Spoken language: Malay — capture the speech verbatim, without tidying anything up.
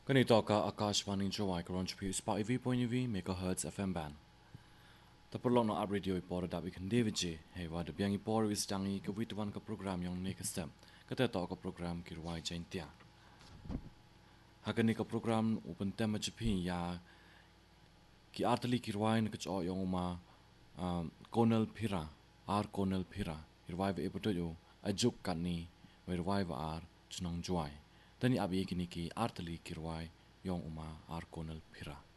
Ganito ka Akashvani Jawai Karonchpi Spa V point V megahertz F M band. Tapolong no ab radio ipor da we can David J. Hey wa de biang ipor wis tangi ka witwan ka program yung ne kastem. Kata to ka program kirwai jaintia. Hakani ka program open tema jipi ya ki artali kirwai na kacho yung uma Konel Pira ar Konel Pira kirwai va epoto yo ajuk kani kirwai va ar chunang juai. Tani abi kini ki artali kirwai yung uma ar Konel Pira.